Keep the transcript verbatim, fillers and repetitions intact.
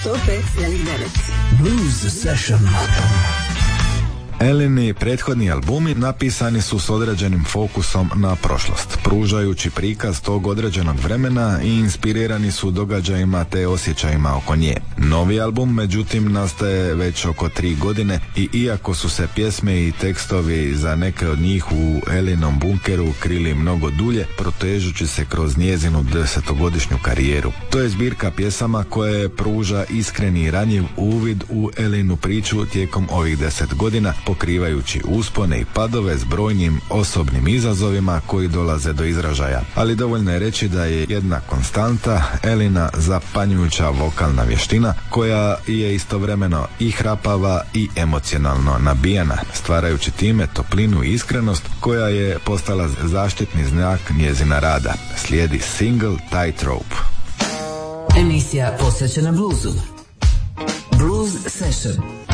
sto pet zarez devet. Blues Session. Elini prethodni albumi napisani su s određenim fokusom na prošlost, pružajući prikaz tog određenog vremena i inspirirani su događajima te osjećajima oko nje. Novi album, međutim, nastaje već oko tri godine i iako su se pjesme i tekstovi za neke od njih u Elinom bunkeru krili mnogo dulje, protežući se kroz njezinu desetogodišnju karijeru. To je zbirka pjesama koje pruža iskreni i ranjiv uvid u Elinu priču tijekom ovih deset godina, pokrivajući uspone i padove s brojnim osobnim izazovima koji dolaze do izražaja. Ali dovoljno je reći da je jedna konstanta Elina zapanjujuća vokalna vještina koja je istovremeno i hrapava i emocionalno nabijana, stvarajući time toplinu i iskrenost koja je postala zaštitni znak njezina rada. Slijedi single Tightrope. Emisija posvećena bluesu. Blues Session.